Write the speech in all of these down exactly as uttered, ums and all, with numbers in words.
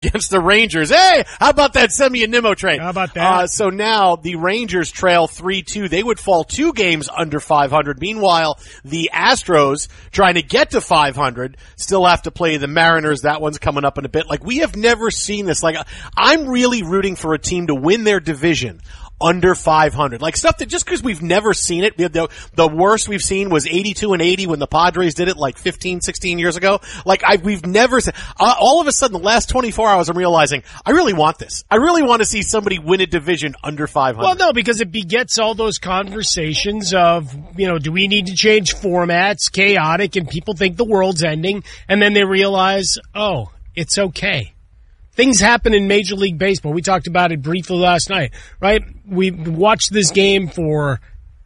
against the Rangers. Hey, how about that send me a Nimmo trade? How about that? Uh, so now the Rangers trail three two. They would fall two games under five hundred. Meanwhile, the Astros, trying to get to five hundred, still have to play the Mariners. That one's coming up in a bit. Like, we have never seen this. Like, I'm really rooting for a team to win their division under five hundred. Like, stuff that just because we've never seen it, the, the worst we've seen was eighty-two and eighty when the Padres did it like fifteen, sixteen years ago. Like, I, we've never seen, uh, all of a sudden the last twenty-four hours I'm realizing I really want this. I really want to see somebody win a division under five hundred. Well, no, because it begets all those conversations of, you know, do we need to change formats, chaotic, and people think the world's ending, and then they realize, oh, it's okay. Things happen in Major League Baseball. We talked about it briefly last night, right? We watched this game for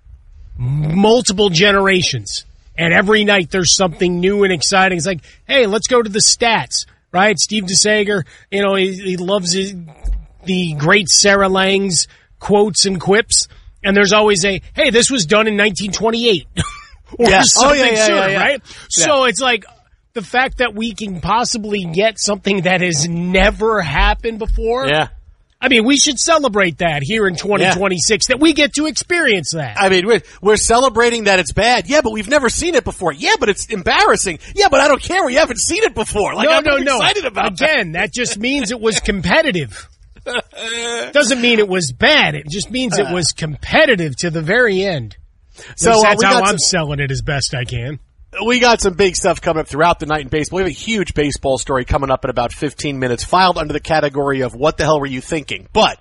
multiple generations, and every night there's something new and exciting. It's like, hey, let's go to the stats, right? Steve DeSager, you know, he, he loves his, the great Sarah Lang's quotes and quips, and there's always a, hey, this was done in nineteen twenty-eight, or yeah. something oh, yeah, yeah, sooner, yeah, yeah. right? Yeah. So it's like, the fact that we can possibly get something that has never happened before. Yeah. I mean, we should celebrate that here in twenty twenty-six, yeah. that we get to experience that. I mean, we're, we're celebrating that it's bad. Yeah, but we've never seen it before. Yeah, but it's embarrassing. Yeah, but I don't care. We haven't seen it before. Like, no, I'm no, no. excited about Again, that. that just means it was competitive. Doesn't mean it was bad. It just means it was competitive to the very end. So uh, that's uh, how I'm some- selling it as best I can. We got some big stuff coming up throughout the night in baseball. We have a huge baseball story coming up in about fifteen minutes, filed under the category of what the hell were you thinking? But,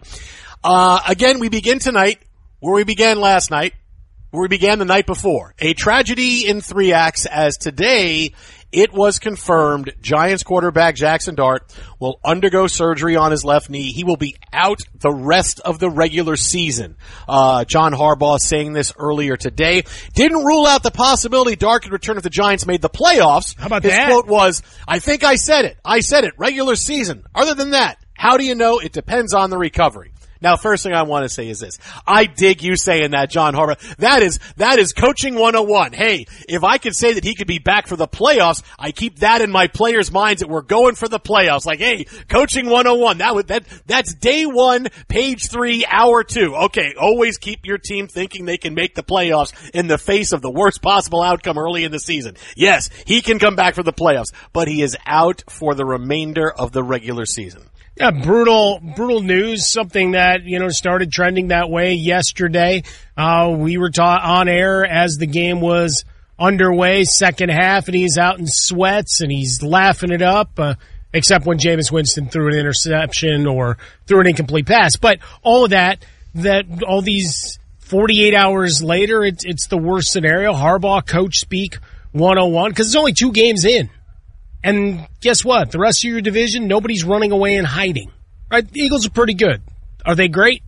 uh, again, we begin tonight where we began last night, where we began the night before. A tragedy in three acts, as today it was confirmed Giants quarterback Jackson Dart will undergo surgery on his left knee. He will be out the rest of the regular season. Uh, John Harbaugh saying this earlier today. Didn't rule out the possibility Dart could return if the Giants made the playoffs. How about his that? His quote was, I think I said it. I said it. Regular season. Other than that, how do you know? It depends on the recovery. Now, first thing I want to say is this. I dig you saying that, John Harbaugh. That is, that is coaching one oh one. Hey, if I could say that he could be back for the playoffs, I keep that in my players' minds that we're going for the playoffs. Like, hey, coaching one oh one. That would, that, that's day one, page three, hour two. Okay, always keep your team thinking they can make the playoffs in the face of the worst possible outcome early in the season. Yes, he can come back for the playoffs, but he is out for the remainder of the regular season. Yeah, brutal, brutal news, something that, you know, started trending that way yesterday. Uh, we were ta- on air as the game was underway, second half, and he's out in sweats and he's laughing it up, uh, except when Jameis Winston threw an interception or threw an incomplete pass. But all of that, that, all these forty-eight hours later, it's, it's the worst scenario. Harbaugh, coach speak one oh one, because it's only two games in. And guess what? The rest of your division, nobody's running away and hiding. Right? The Eagles are pretty good. Are they great?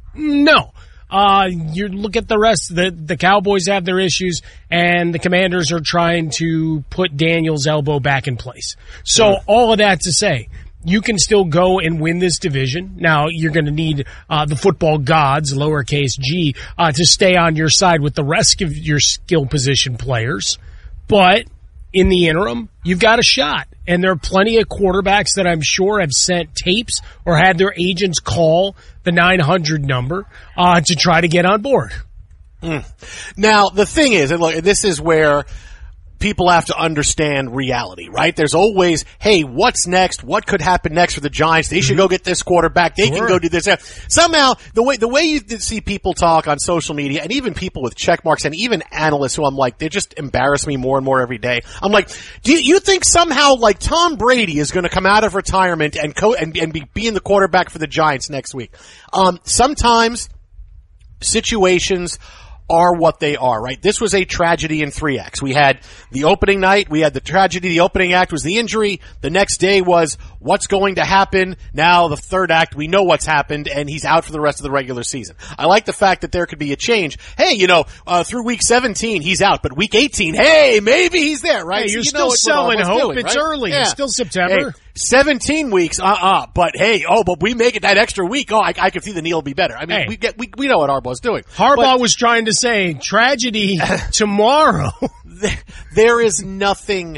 No. Uh, you look at the rest. The, the Cowboys have their issues, and the Commanders are trying to put Daniel's elbow back in place. So all of that to say, you can still go and win this division. Now, you're going to need uh, the football gods, lowercase g, uh, to stay on your side with the rest of your skill position players. But in the interim, you've got a shot. And there are plenty of quarterbacks that I'm sure have sent tapes or had their agents call the nine hundred number uh, to try to get on board. Mm. Now, the thing is, and look, this is where people have to understand reality, right? There's always, hey, what's next? What could happen next for the Giants? They should go get this quarterback. They Sure. can go do this. Somehow, the way the way you see people talk on social media, and even people with check marks, and even analysts who I'm like, they just embarrass me more and more every day. I'm like, do you, you think somehow like Tom Brady is going to come out of retirement and co- and, and be being the quarterback for the Giants next week? Um, sometimes situations are what they are, right? This was a tragedy in three acts. We had the opening night, we had the tragedy, the opening act was the injury, the next day was what's going to happen, now the third act, we know what's happened, and he's out for the rest of the regular season. I like the fact that there could be a change. Hey, you know, uh, through week seventeen, he's out, but week eighteen, hey, maybe he's there, right? Hey, So you're you still know selling hope. Doing, it's right? early. Yeah. It's still September. Hey, seventeen weeks, uh-uh, but hey, oh, but we make it that extra week, oh, I, I can see the knee will be better. I mean, Hey. we get, we, we know what Harbaugh's doing. Harbaugh But was trying to say tragedy tomorrow. there is nothing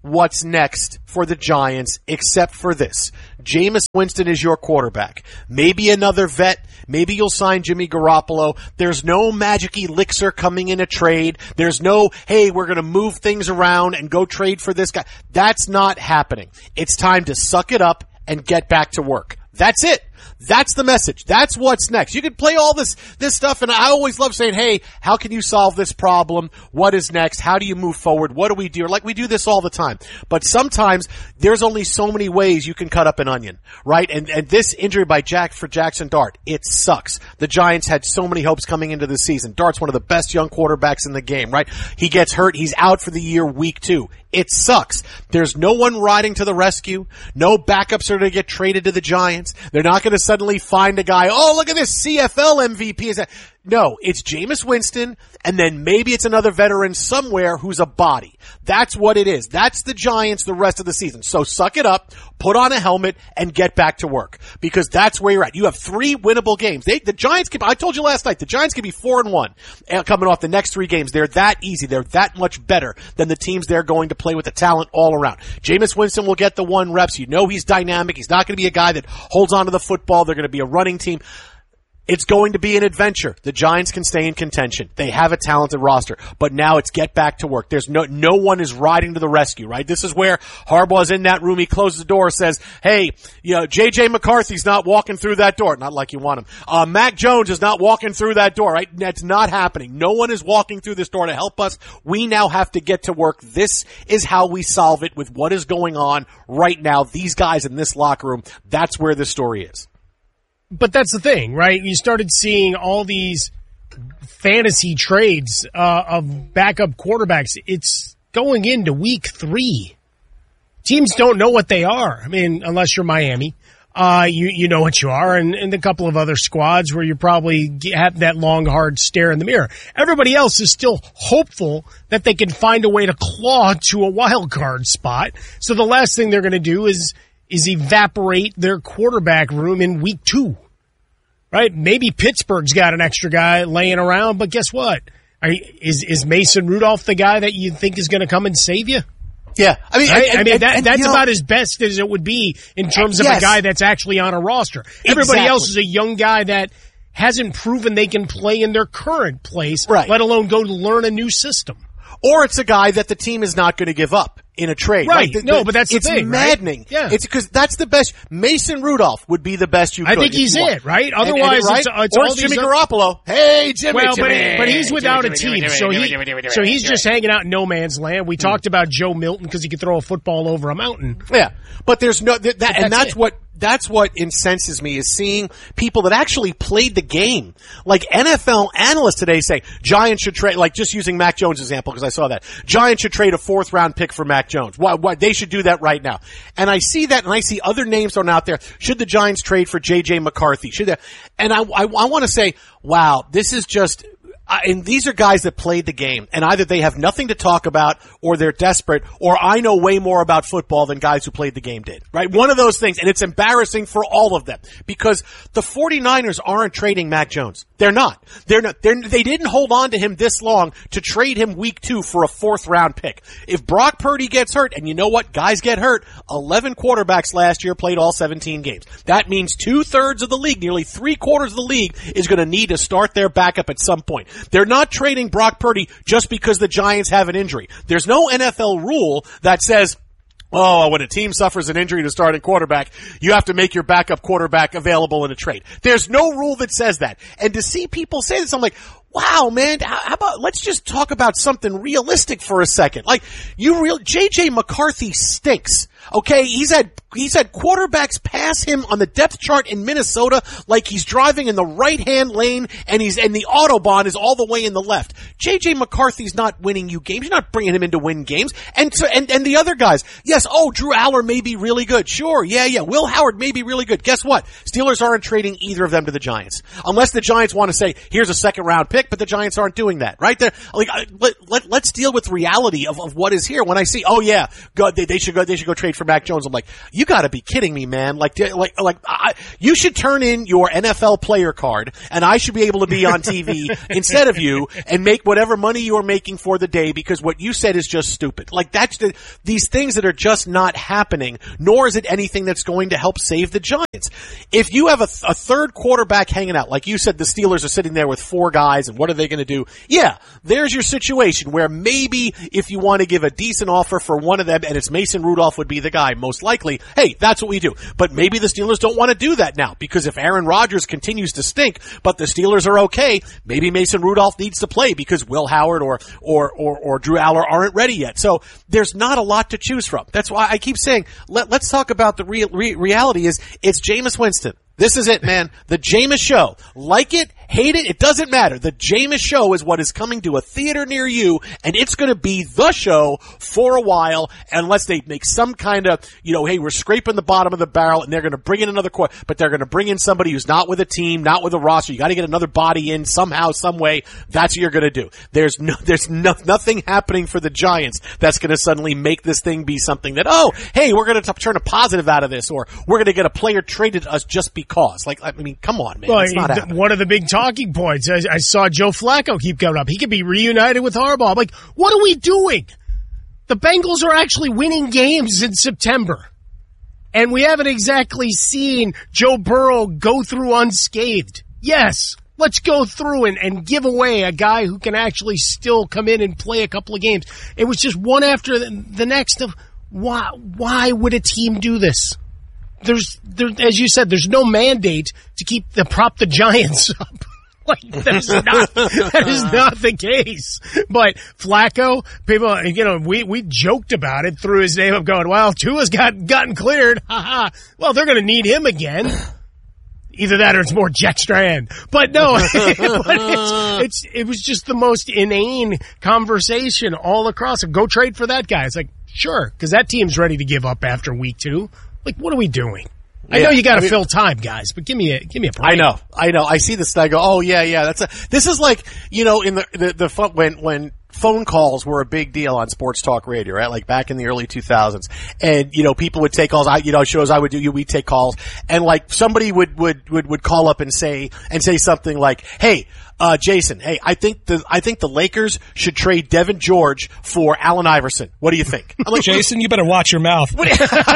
what's next for the Giants except for this. Jameis Winston is your quarterback. Maybe another vet. Maybe you'll sign Jimmy Garoppolo. There's no magic elixir coming in a trade. There's no, hey, we're going to move things around and go trade for this guy. That's not happening. It's time to suck it up and get back to work. That's it. That's the message. That's what's next. You can play all this, this stuff, and I always love saying, hey, how can you solve this problem? What is next? How do you move forward? What do we do? Like, we do this all the time. But sometimes there's only so many ways you can cut up an onion, right? And, and this injury by Jack for Jackson Dart, it sucks. The Giants had so many hopes coming into the season. Dart's one of the best young quarterbacks in the game, right? He gets hurt. He's out for the year week two. It sucks. There's no one riding to the rescue. No backups are going to get traded to the Giants. They're not going to suddenly find a guy, oh, look at this C F L M V P. Is that? No, it's Jameis Winston, and then maybe it's another veteran somewhere who's a body. That's what it is. That's the Giants the rest of the season. So suck it up, put on a helmet, and get back to work. Because that's where you're at. You have three winnable games. They, the Giants can, I told you last night, the Giants can be four and one coming off the next three games. They're that easy. They're that much better than the teams they're going to play with the talent all around. Jameis Winston will get the one reps. You know he's dynamic. He's not going to be a guy that holds on to the football. They're going to be a running team. It's going to be an adventure. The Giants can stay in contention. They have a talented roster, but now it's get back to work. There's no, no one is riding to the rescue, right? This is where Harbaugh's in that room. He closes the door, says, hey, you know, J J McCarthy's not walking through that door. Not like you want him. Uh, Mac Jones is not walking through that door, right? That's not happening. No one is walking through this door to help us. We now have to get to work. This is how we solve it with what is going on right now. These guys in this locker room, that's where the story is. But that's the thing, right? You started seeing all these fantasy trades uh, of backup quarterbacks. It's going into week three. Teams don't know what they are. I mean, unless you're Miami, uh, you you know what you are, and, and a couple of other squads where you probably have that long, hard stare in the mirror. Everybody else is still hopeful that they can find a way to claw to a wild card spot. So the last thing they're going to do is is evaporate their quarterback room in week two, right? Maybe Pittsburgh's got an extra guy laying around, but guess what? Are you, is is Mason Rudolph the guy that you think is going to come and save you? Yeah, I mean, right? and, I mean and, that, and, that's you know, about as best as it would be in terms of yes. a guy that's actually on a roster. Everybody Exactly. else is a young guy that hasn't proven they can play in their current place, right. let alone go to learn a new system. Or it's a guy that the team is not going to give up in a trade. Right. The, no, the, but that's the it's thing. It's maddening. Right? Yeah. It's because that's the best. Mason Rudolph would be the best you could. I think he's it, right? And, Otherwise, and, right? it's, it's or all it's Jimmy these Garoppolo. Hey, Jimmy, well, Jimmy. But, but he's without a team, so he so he's just hanging out in no man's land. We talked about Joe Milton because he could throw a football over a mountain. Yeah, but there's no that, that and that's it. what that's what incenses me is seeing people that actually played the game, like N F L analysts today say Giants should trade. Like just using Mac Jones' example because I saw that Giants should trade a fourth round pick for Mac Jones. Why? Why they should do that right now? And I see that, and I see other names thrown out there. Should the Giants trade for J J McCarthy? Should they? And I I, I want to say, wow, this is just. Uh, and these are guys that played the game, and either they have nothing to talk about, or they're desperate, or I know way more about football than guys who played the game did, right? One of those things, and it's embarrassing for all of them, because the 49ers aren't trading Mac Jones. They're not. They're not. They're, they didn't hold on to him this long to trade him week two for a fourth round pick. If Brock Purdy gets hurt, and you know what? Guys get hurt. eleven quarterbacks last year played all seventeen games. That means two thirds of the league, nearly three quarters of the league, is going to need to start their backup at some point. They're not trading Brock Purdy just because the Giants have an injury. There's no N F L rule that says, oh, when a team suffers an injury to starting quarterback, you have to make your backup quarterback available in a trade. There's no rule that says that. And to see people say this, I'm like, wow, man, how about, let's just talk about something realistic for a second. Like, you real, J J McCarthy stinks. Okay, he's had, he's had quarterbacks pass him on the depth chart in Minnesota like he's driving in the right-hand lane and he's, and the Autobahn is all the way in the left. J J McCarthy's not winning you games. You're not bringing him in to win games. And so, and, and the other guys, yes, oh, Drew Aller may be really good. Sure, yeah, yeah. Will Howard may be really good. Guess what? Steelers aren't trading either of them to the Giants. Unless the Giants want to say, here's a second round pick, but the Giants aren't doing that, right? They're, like, let, let, let's deal with reality of, of what is here. When I see, oh yeah, go, they, they should go, they should go trade for Mac Jones. I'm like, you got to be kidding me, man! Like, like, like, I, you should turn in your N F L player card, and I should be able to be on T V instead of you and make whatever money you're making for the day because what you said is just stupid. Like, that's the, these things that are just not happening, nor is it anything that's going to help save the Giants. If you have a, a third quarterback hanging out, like you said, the Steelers are sitting there with four guys, and what are they going to do? Yeah, there's your situation where maybe if you want to give a decent offer for one of them, and it's Mason Rudolph would be the guy, most likely, hey, that's what we do. But maybe the Steelers don't want to do that now, because if Aaron Rodgers continues to stink, but the Steelers are okay, maybe Mason Rudolph needs to play because Will Howard or, or, or, or Drew Aller aren't ready yet. So there's not a lot to choose from. That's why I keep saying, let, let's talk about the real re- reality is it's Jameis Winston. This is it, man. The Jameis Show. Like it, hate it, it doesn't matter. The Jameis Show is what is coming to a theater near you, and it's going to be the show for a while, unless they make some kind of, you know, hey, we're scraping the bottom of the barrel, and they're going to bring in another quarter, but they're going to bring in somebody who's not with a team, not with a roster. You got to get another body in somehow, some way. That's what you're going to do. There's no, there's no, nothing happening for the Giants that's going to suddenly make this thing be something that, oh, hey, we're going to turn a positive out of this, or we're going to get a player traded to us just because. Like, I mean, come on, man. Well, it's not happening. One of the big talking points, I, I saw Joe Flacco keep coming up. He could be reunited with Harbaugh. I'm like, what are we doing? The Bengals are actually winning games in September. And we haven't exactly seen Joe Burrow go through unscathed. Yes, let's go through and, and give away a guy who can actually still come in and play a couple of games. It was just one after the, the next of why, why would a team do this? There's, there, as you said, there's no mandate to keep the prop the Giants up. Like, that is not, that is not the case. But Flacco, people, you know, we, we joked about it through his name of going, well, Tua's got, gotten cleared. Ha ha. Well, they're going to need him again. Either that or it's more Jack Strand. But no, but it's, it's, it was just the most inane conversation all across. Go trade for that guy. It's like, sure, because that team's ready to give up after week two. Like, what are we doing? I yeah, know you got to I mean, fill time, guys, but give me a give me a break. I know, I know. I see this and I go, oh yeah, yeah. That's a. This is like, you know, in the the, the fun, when when phone calls were a big deal on sports talk radio, right? Like back in the early two thousands, and you know, people would take calls. I, you know, shows I would do, you we take calls, and like somebody would would would would call up and say and say something like, hey. Uh, Jason, hey, I think the, I think the Lakers should trade Devin George for Allen Iverson. What do you think? I'm like, Jason, you better watch your mouth. I'm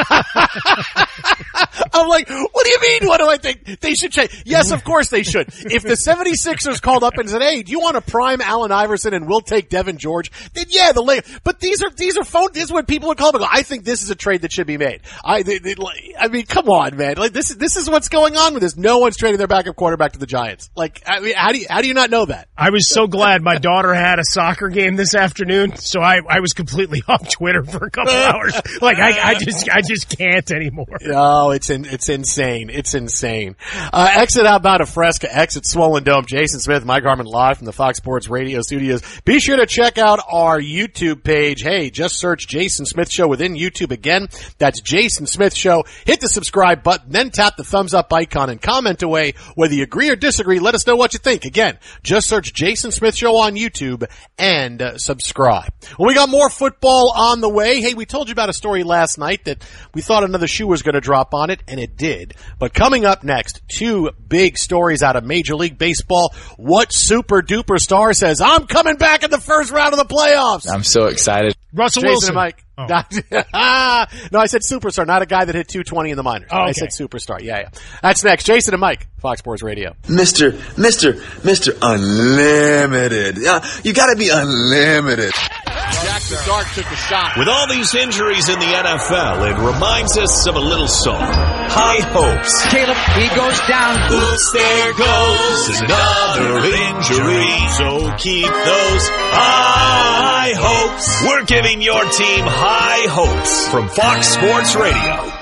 like, what do you mean? What do I think? They should trade. Yes, of course they should. If the seventy-sixers called up and said, hey, do you want to prime Allen Iverson and we'll take Devin George? Then yeah, the Lakers. But these are, these are phone, this is what people would call them. I think this is a trade that should be made. I, they, they, I mean, come on, man. Like this, this is what's going on with this. No one's trading their backup quarterback to the Giants. Like, I mean, how do you, how do you not know that? I was so glad my daughter had a soccer game this afternoon, so I, I was completely off Twitter for a couple hours. Like I, I just I just can't anymore. No, it's in, it's insane. It's insane. Uh, exit outbound of Fresca, exit Swollen Dome. Jason Smith, Mike Harmon live from the Fox Sports Radio studios. Be sure to check out our YouTube page. Hey, just search Jason Smith Show within YouTube again. That's Jason Smith Show. Hit the subscribe button, then tap the thumbs up icon and comment away. Whether you agree or disagree, let us know what you think. Again, just search Jason Smith Show on YouTube and uh, subscribe. Well, we got more football on the way. Hey, we told you about a story last night that we thought another shoe was going to drop on it, and it did. But coming up next, two big stories out of Major League Baseball. What super duper star says, I'm coming back in the first round of the playoffs? I'm so excited. Russell Jason Wilson. And Mike. Oh. No, I said superstar, not a guy that hit two twenty in the minors. Oh, okay. I said superstar. Yeah, yeah. That's next. Jason and Mike, Fox Sports Radio. Mister, Mister, Mister Unlimited. Yeah, you gotta be unlimited. Jackson Dark took a shot. With all these injuries in the N F L, it reminds us of a little song. High Hopes. Caleb, he goes down. Oops, there goes another injury. So keep those high hopes. We're giving your team high hopes from Fox Sports Radio.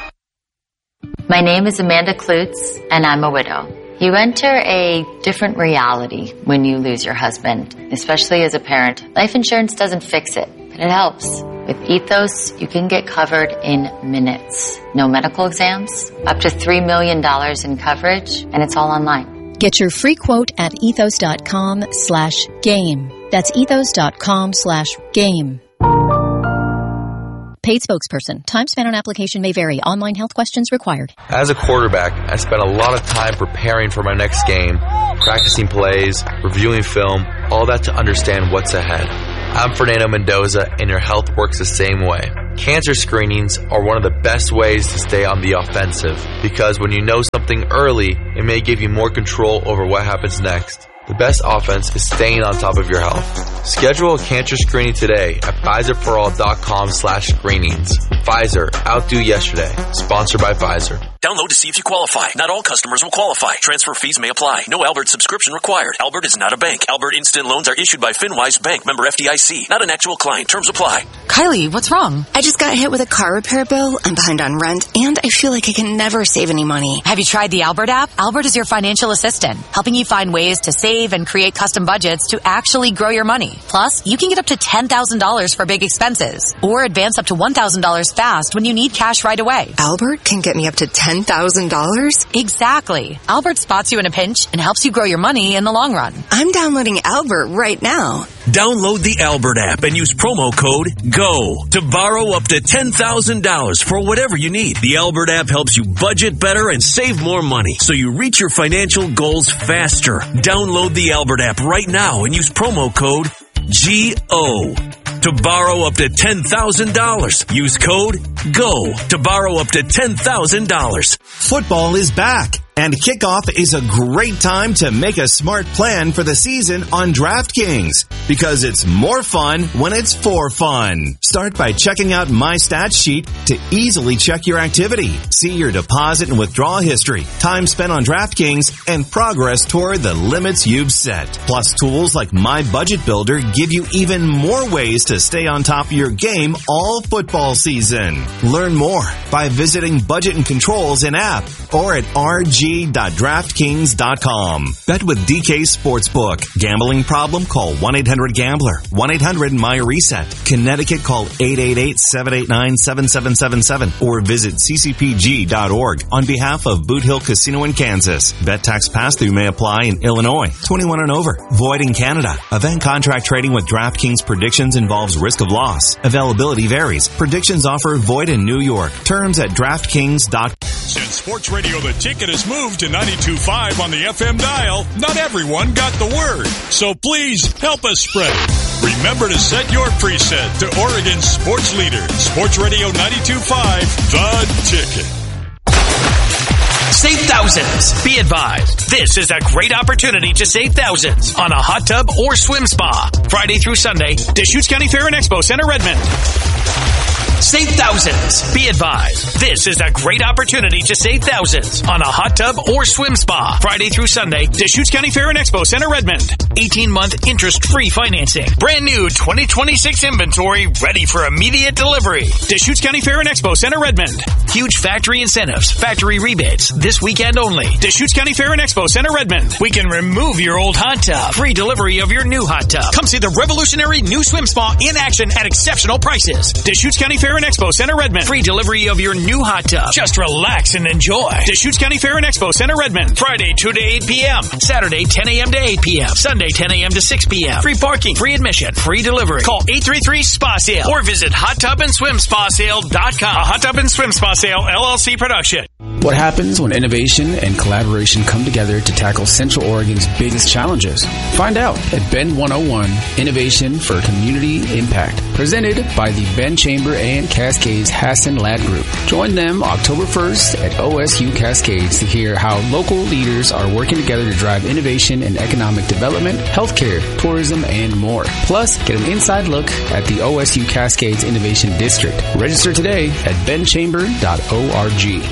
My name is Amanda Klutz, and I'm a widow. You enter a different reality when you lose your husband, especially as a parent. Life insurance doesn't fix it, but it helps. With Ethos, you can get covered in minutes. No medical exams, up to three million dollars in coverage, and it's all online. Get your free quote at ethos.com slash game. That's ethos.com slash game. Paid spokesperson. Time spent on application may vary. Online health questions required. As a quarterback, I spent a lot of time preparing for my next game, practicing plays, reviewing film, all that to understand what's ahead. I'm Fernando Mendoza, and your health works the same way. Cancer screenings are one of the best ways to stay on the offensive, because when you know something early, it may give you more control over what happens next. The best offense is staying on top of your health. Schedule a cancer screening today at Pfizerforall.com slash screenings. Pfizer, outdo yesterday. Sponsored by Pfizer. Download to see if you qualify. Not all customers will qualify. Transfer fees may apply. No Albert subscription required. Albert is not a bank. Albert Instant Loans are issued by FinWise Bank, member F D I C. Not an actual client. Terms apply. Kylie, what's wrong? I just got hit with a car repair bill. I'm behind on rent, and I feel like I can never save any money. Have you tried the Albert app? Albert is your financial assistant, helping you find ways to save and create custom budgets to actually grow your money. Plus, you can get up to ten thousand dollars for big expenses, or advance up to one thousand dollars fast when you need cash right away. Albert can get me up to ten thousand dollars? Exactly. Albert spots you in a pinch and helps you grow your money in the long run. I'm downloading Albert right now. Download the Albert app and use promo code GO to borrow up to ten thousand dollars for whatever you need. The Albert app helps you budget better and save more money, so you reach your financial goals faster. Download the Albert app right now and use promo code G O to borrow up to ten thousand dollars. Use code GO to borrow up to ten thousand dollars. Football is back, and kickoff is a great time to make a smart plan for the season on DraftKings, because it's more fun when it's for fun. Start by checking out My Stats Sheet to easily check your activity, see your deposit and withdrawal history, time spent on DraftKings, and progress toward the limits you've set. Plus, tools like My Budget Builder give you even more ways to stay on top of your game all football season. Learn more by visiting Budget and Controls in app or at r g dot draftkings dot com. Bet with D K Sportsbook. Gambling problem? Call one eight hundred gambler. one eight hundred M Y reset. Connecticut, call eight eight eight, seven eight nine, seven seven seven seven or visit c c p g dot org on behalf of Boot Hill Casino in Kansas. Bet tax pass-through may apply in Illinois. twenty-one and over. Void in Canada. Event contract trading with DraftKings predictions involves risk of loss. Availability varies. Predictions offer void in New York. Terms at draftkings dot com. Since Sports Radio The Ticket has moved to ninety-two point five on the F M dial, not everyone got the word. So please help us spread it. Remember to set your preset to Oregon's sports leader, Sports Radio ninety-two point five, The Ticket. Save thousands. Be advised, this is a great opportunity to save thousands on a hot tub or swim spa. Friday through Sunday, Deschutes County Fair and Expo Center, Redmond. Save thousands. Be advised, this is a great opportunity to save thousands on a hot tub or swim spa. Friday through Sunday, Deschutes County Fair and Expo Center, Redmond. eighteen-month interest-free financing. Brand new twenty twenty-six inventory ready for immediate delivery. Deschutes County Fair and Expo Center, Redmond. Huge factory incentives, factory rebates, this weekend only. Deschutes County Fair and Expo Center, Redmond. We can remove your old hot tub. Free delivery of your new hot tub. Come see the revolutionary new swim spa in action at exceptional prices. Deschutes County Fair and Expo Center, Redmond. Free delivery of your new hot tub. Just relax and enjoy. Deschutes County Fair and Expo Center, Redmond. Friday, two to eight p.m. Saturday, ten a.m. to eight p.m. Sunday, ten a.m. to six p.m. Free parking, free admission, free delivery. Call eight three three, S P A sale or visit hot tub and swim spa sale dot com. A Hot Tub and Swim Spa Sale, L L C production. What happens when innovation and collaboration come together to tackle Central Oregon's biggest challenges? Find out at Bend one oh one, Innovation for Community Impact, presented by the Bend Chamber and Cascades Hassan Ladd Group. Join them October first at O S U Cascades to hear how local leaders are working together to drive innovation and economic development, healthcare, tourism, and more. Plus, get an inside look at the O S U Cascades Innovation District. Register today at bend chamber dot org.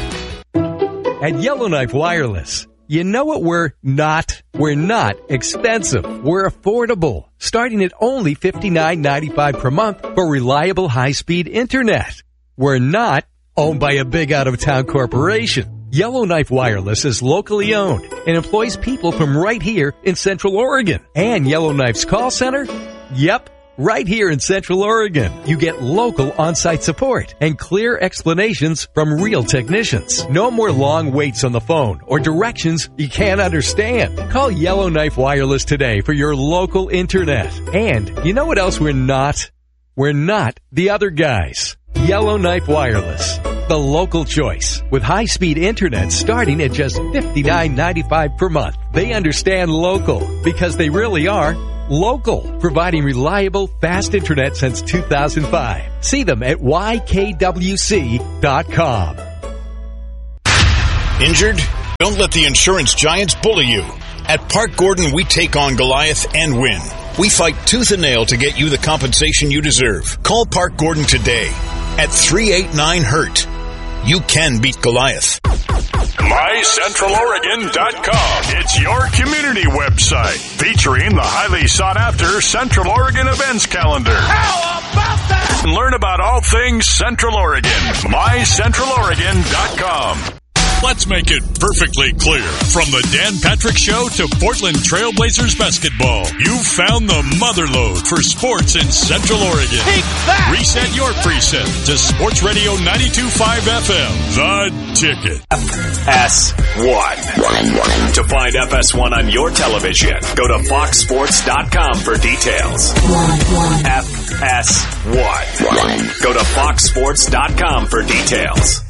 At Yellowknife Wireless, you know what we're not? We're not expensive. We're affordable, starting at only fifty-nine ninety-five per month for reliable high-speed internet. We're not owned by a big out-of-town corporation. Yellowknife Wireless is locally owned and employs people from right here in Central Oregon. And Yellowknife's call center? Yep. Right here in Central Oregon, you get local on-site support and clear explanations from real technicians. No more long waits on the phone or directions you can't understand. Call Yellowknife Wireless today for your local internet. And you know what else we're not? We're not the other guys. Yellowknife Wireless, the local choice. With high-speed internet starting at just fifty-nine ninety-five per month. They understand local because they really are local, providing reliable, fast internet since two thousand five. See them at y k w c dot com. Injured? Don't let the insurance giants bully you. At Park Gordon, we take on Goliath and win. We fight tooth and nail to get you the compensation you deserve. Call Park Gordon today at three eight nine hurt. You can beat Goliath. my central oregon dot com. It's your community website featuring the highly sought-after Central Oregon events calendar. How about that? And learn about all things Central Oregon. my central oregon dot com. Let's make it perfectly clear. From the Dan Patrick Show to Portland Trailblazers basketball, you've found the motherlode for sports in Central Oregon. Take that! Reset your preset to Sports Radio ninety-two point five F M. The Ticket. F S one. To find F S one on your television, go to fox sports dot com for details. F S one. Go to fox sports dot com for details.